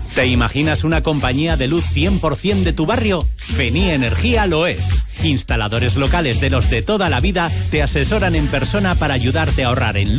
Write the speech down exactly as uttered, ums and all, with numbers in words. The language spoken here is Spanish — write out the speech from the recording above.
¿Te imaginas una compañía de luz cien por ciento de tu barrio? Fenía Energía lo es. Instaladores locales de los de toda la vida te asesoran en persona para ayudarte a ahorrar en luz